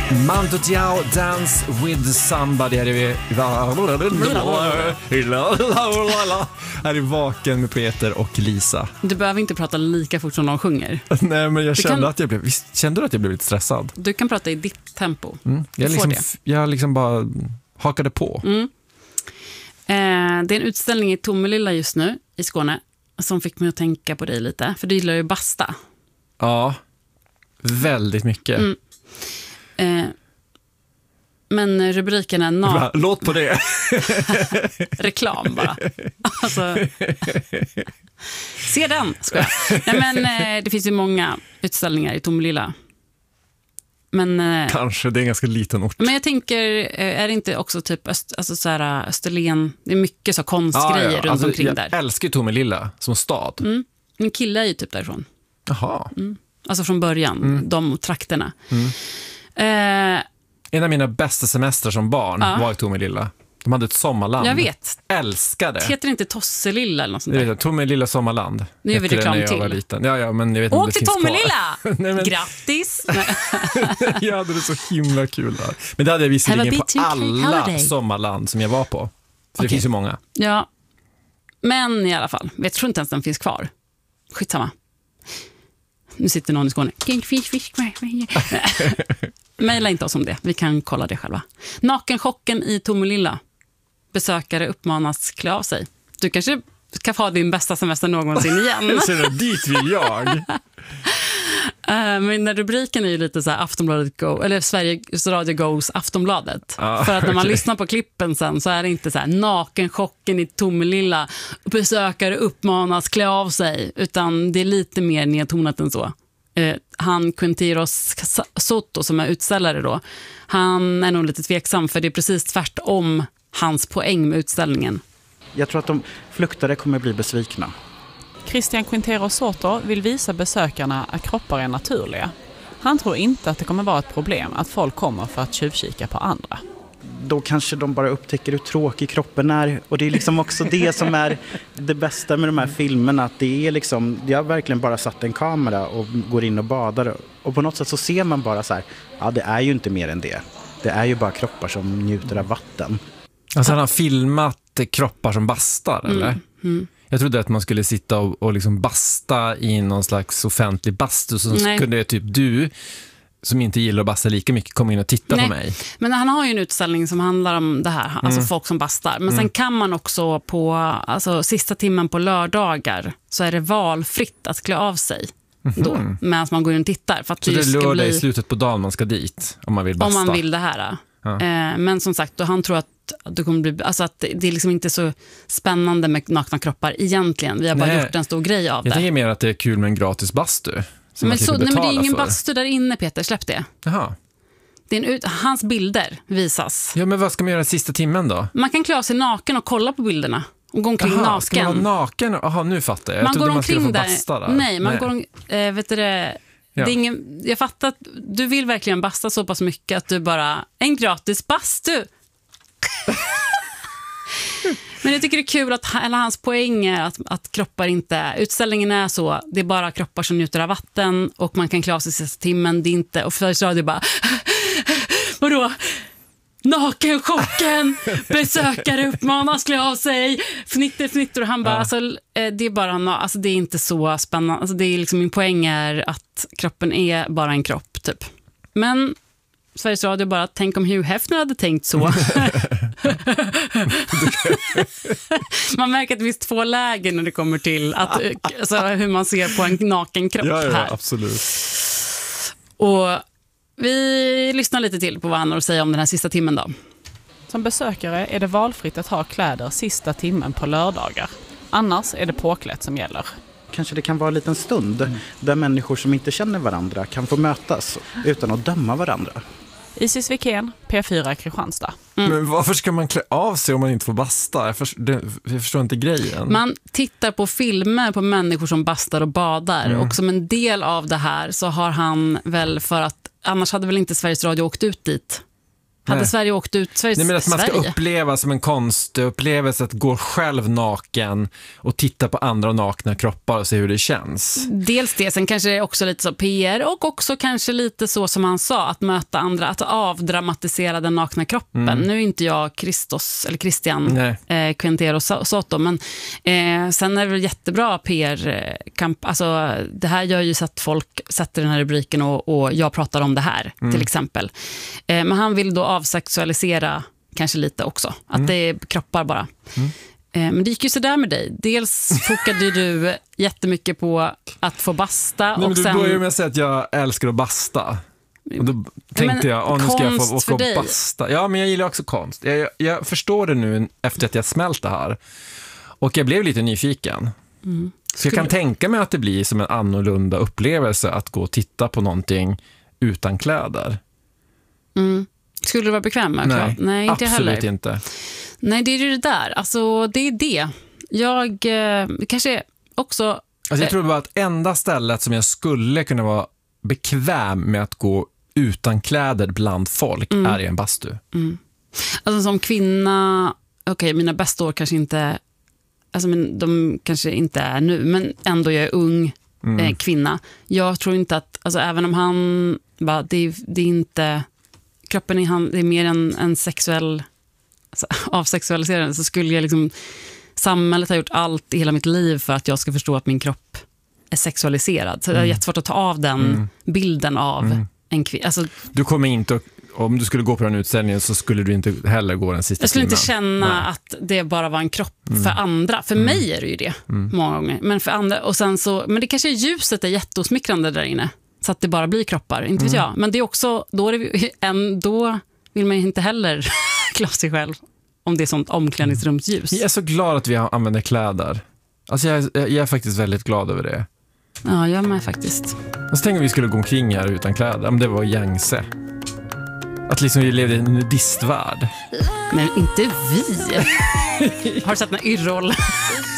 Mando Diao, Dance with Somebody. Här är Vaken med Peter och Lisa. Du behöver inte prata lika fort som de sjunger. Nej, men jag kände att jag blev... Visst, kände du att jag blev lite stressad? Du kan prata i ditt tempo. Jag liksom bara hakade på. Det är en utställning i Tomelilla just nu i Skåne som fick mig att tänka på dig lite. För du gillar ju basta. Ja, väldigt mycket. Men rubriken är låt på det. reklam bara. Alltså, se den, ska jag. Nej, men det finns ju många utställningar i Tomelilla. Men kanske, det är en ganska liten ort. Men jag tänker, är det inte också typ Österlen, det är mycket så konstgrejer runt omkring där. Jag älskar ju Tomelilla som stad. Min kille är ju typ därifrån. Jaha. Alltså från början, de trakterna. En av mina bästa semester som barn var i Tomelilla. De hade ett sommarland. Jag vet. Älskade. Heter det inte Tosselilla eller något sånt där? Tomelilla sommarland. Nu gör vi reklam till. Jag var liten. Ja, men jag vet inte om det till finns Tomelilla! Nej, men... Grattis! Jag hade det så himla kul där. Men det hade jag visserligen på alla sommarland som jag var på. För det finns ju många. Ja, men i alla fall. Jag tror inte ens den finns kvar. Skitsamma. Nu sitter någon i Skåne. Maila inte oss om det. Vi kan kolla det själva. Nakenchocken i Tomelilla. Besökare uppmanas klä av sig. Du kanske ska få din bästa semester någonsin igen. Så dit vill jag. Men den rubriken är ju lite så här Aftonbladet Go, eller Sveriges Radio Goes Aftonbladet. För att när man lyssnar på klippen sen så är det inte så här nakenchocken i Tomelilla. Besökare uppmanas klä av sig. Utan det är lite mer nedtonat än så. Han Quinteros Soto som är utställare då, han är nog lite tveksam för det är precis tvärtom hans poäng med utställningen. Jag tror att de fluktare kommer bli besvikna. Christian Quintero Soto vill visa besökarna att kroppar är naturliga. Han tror inte att det kommer vara ett problem att folk kommer för att tjuvkika på andra. Då kanske de bara upptäcker hur tråkig kroppen är. Och det är liksom också det som är det bästa med de här filmerna. Att det är liksom, jag har verkligen bara satt en kamera och går in och badar. Och på något sätt så ser man bara så här, ja det är ju inte mer än det. Det är ju bara kroppar som njuter av vatten. Alltså han har filmat kroppar som bastar, eller? Jag trodde att man skulle sitta och liksom basta i någon slags offentlig bastu. Så skulle typ du, som inte gillar att basta lika mycket, komma in och titta på mig. Men han har ju en utställning som handlar om det här. Alltså folk som bastar. Men sen kan man också på sista timmen på lördagar så är det valfritt att klä av sig. Då, medan man går in och tittar. För att så det är lördag i slutet på dagen man ska dit om man vill basta? Om man vill det här. Men som sagt, då han tror att det kommer bli, alltså att det är liksom inte så spännande med nakna kroppar egentligen. Vi har bara gjort en stor grej av det. Jag tänker mer att det är kul med en gratis bastu. Men det är ingen bastu där inne, Peter. Släpp det. Jaha. Det är hans bilder visas. Ja, men vad ska man göra sista timmen då? Man kan klä sig naken och kolla på bilderna. Och gå omkring naken. Ska man vara naken? Jaha, nu fattar jag. Man trodde går man skulle få där. basta där. Nej, man går vet du det... Ja. Det är ingen, jag fattar att du vill verkligen basta så pass mycket att du bara, en gratis bastu. Men jag tycker det är kul att hans poäng är att kroppar inte, utställningen är så, det är bara kroppar som njuter av vatten och man kan klä av sig sista timmen, det är inte, och Sveriges Radio bara, vadå? Nakenchocken, besökare uppmanas klä av sig, fnitter och han bara, alltså, det är bara, alltså det är inte så spännande, alltså det är liksom, min poäng är att kroppen är bara en kropp typ. Men Sveriges Radio bara, tänk om Hugh Hefner hade tänkt så. Man märker att det finns två läger när det kommer till att, alltså, hur man ser på en naken kropp här. Ja, absolut. Och vi lyssnar lite till på vad han har att säga om den här sista timmen då. Som besökare är det valfritt att ha kläder sista timmen på lördagar. Annars är det påklätt som gäller. Kanske det kan vara en liten stund där människor som inte känner varandra kan få mötas utan att döma varandra. Isis Wikén, P4 Kristianstad. Men varför ska man klä av sig om man inte får basta? Jag förstår inte grejen. Man tittar på filmer på människor som bastar och badar. Och som en del av det här så har han väl, för att annars hade väl inte Sveriges Radio åkt ut dit. Hade Sverige åkt ut Sverige? Nej, men att man ska uppleva som en konstupplevelse att gå själv naken och titta på andra nakna kroppar och se hur det känns. Dels det, sen kanske också lite så PR och också kanske lite så som han sa, att möta andra, att avdramatisera den nakna kroppen. Nu är inte jag Christian Quintero Soto, men sen är det väl jättebra PR-kamp. Alltså det här gör ju så att folk sätter den här rubriken och jag pratar om det här till exempel. Men han vill då avsexualisera kanske lite också. Att det är kroppar bara. Men det gick ju så där med dig. Dels fokade du jättemycket på att få basta. Nej, och du sen... började med att säga att jag älskar att basta. Och då tänkte jag, nu ska jag få åka och basta. Ja, men jag gillar också konst. Jag förstår det nu efter att jag smält det här. Och jag blev lite nyfiken. Så jag kan tänka mig att det blir som en annorlunda upplevelse att gå och titta på någonting utan kläder. Skulle du vara bekväm med? Nej, inte absolut heller. inte. Nej, det är ju det där. Alltså, det är det. Jag kanske också... Alltså, jag tror bara att enda stället som jag skulle kunna vara bekväm med att gå utan kläder bland folk är i en bastu. Alltså som kvinna... Okej, mina bästa år kanske inte... Alltså, men de kanske inte är nu, men ändå jag är ung kvinna. Jag tror inte att... Alltså, även om han... Bara, det är inte... Kroppen det är mer en sexuell, alltså, avsexualiserande, så skulle jag liksom, samhället har gjort allt i hela mitt liv för att jag ska förstå att min kropp är sexualiserad. Så det är jättesvårt att ta av den bilden av en kvinna. Alltså, du kommer inte, om du skulle gå på den utställningen så skulle du inte heller gå den sista jag skulle timmen. inte känna att det bara var en kropp för andra. För mig är det ju det många gånger. Men för andra, och sen så, men det kanske är ljuset är jätteosmickrande där inne. Så att det bara blir kroppar, inte vet jag. Men det är också, då vill man ju inte heller klä sig själv om det är sånt omklädningsrumsljus. Jag är så glad att vi använder kläder. Alltså jag är faktiskt väldigt glad över det. Ja, jag med faktiskt. Och så tänker vi skulle gå omkring här utan kläder. Om det var gängse. Att liksom vi levde i en nudistvärld. Men inte vi. Har du sett när Yrrol